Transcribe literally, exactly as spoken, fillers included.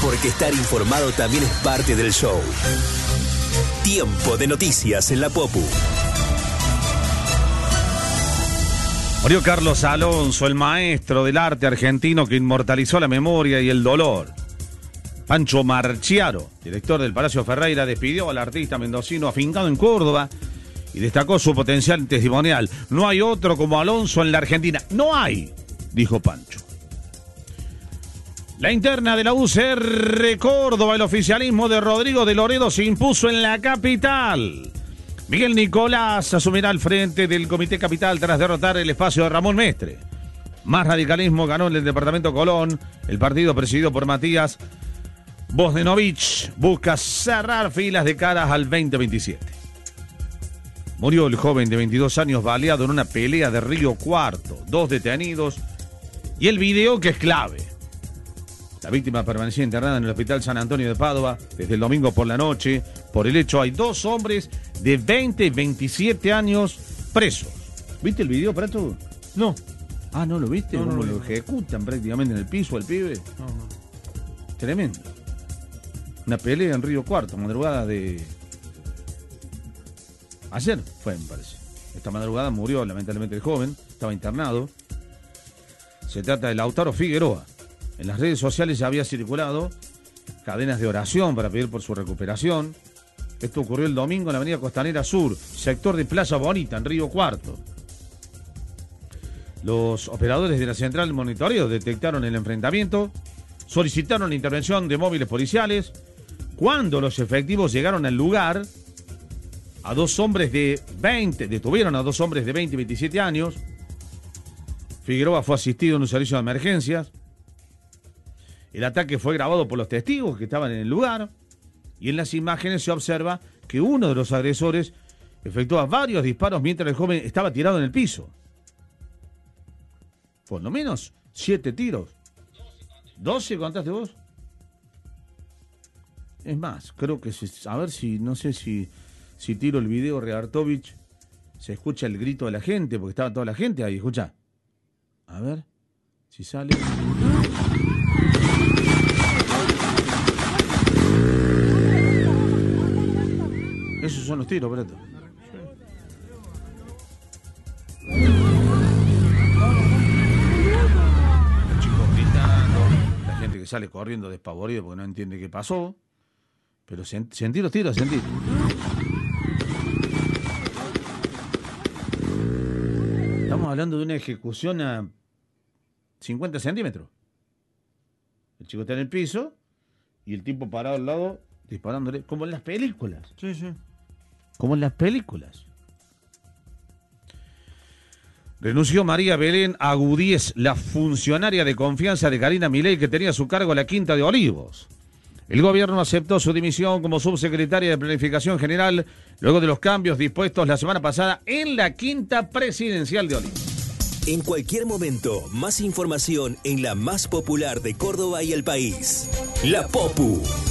porque estar informado también es parte del show. Tiempo de noticias en la Popu. Murió Carlos Alonso, el maestro del arte argentino que inmortalizó la memoria y el dolor. Pancho Marchiaro, director del Palacio Ferreira, despidió al artista mendocino afincado en Córdoba y destacó su potencial testimonial. No hay otro como Alonso en la Argentina. No hay, dijo Pancho. La interna de la U C R Córdoba, el oficialismo de Rodrigo de Loredo se impuso en la capital. Miguel Nicolás asumirá al frente del Comité Capital tras derrotar el espacio de Ramón Mestre. Más radicalismo ganó en el departamento Colón. El partido presidido por Matías Bosdenovich busca cerrar filas de caras al veinte veintisiete. Murió el joven de veintidós años baleado en una pelea de Río Cuarto. Dos detenidos y el video que es clave. La víctima permanecía internada en el Hospital San Antonio de Padua desde el domingo por la noche. Por el hecho hay dos hombres de veinte y veintisiete años presos. ¿Viste el video, Prato? No. Ah, ¿no lo viste? No, no ¿Cómo lo lo vi. ejecutan prácticamente en el piso al pibe? No, no. Tremendo. Una pelea en Río Cuarto, madrugada de... Ayer fue, me parece. Esta madrugada murió lamentablemente el joven, estaba internado. Se trata de Lautaro Figueroa. En las redes sociales ya había circulado cadenas de oración para pedir por su recuperación. Esto ocurrió el domingo en la avenida Costanera Sur, sector de Playa Bonita, en Río Cuarto. Los operadores de la central de monitoreo detectaron el enfrentamiento, solicitaron la intervención de móviles policiales. Cuando los efectivos llegaron al lugar, a dos hombres de veinte, detuvieron a dos hombres de veinte y veintisiete años. Figueroa fue asistido en un servicio de emergencias. El ataque fue grabado por los testigos que estaban en el lugar y en las imágenes se observa que uno de los agresores efectúa varios disparos mientras el joven estaba tirado en el piso. Por lo menos siete tiros. ¿doce contaste vos? Es más, creo que se, a ver si, no sé si, si tiro el video Reartovich, se escucha el grito de la gente, porque estaba toda la gente ahí, escucha. A ver si sale. Esos son los tiros, Breto. Los chicos gritando, la gente que sale corriendo despavorido porque no entiende qué pasó. Pero sent, sentí los tiros, sentí. Estamos hablando de una ejecución a cincuenta centímetros. El chico está en el piso y el tipo parado al lado disparándole, como en las películas. Sí, sí. Como en las películas. Renunció María Belén Agudíez, la funcionaria de confianza de Karina Milei que tenía a su cargo la Quinta de Olivos. El gobierno aceptó su dimisión como subsecretaria de Planificación General luego de los cambios dispuestos la semana pasada en la Quinta Presidencial de Olivos. En cualquier momento, más información en la más popular de Córdoba y el país. La Popu.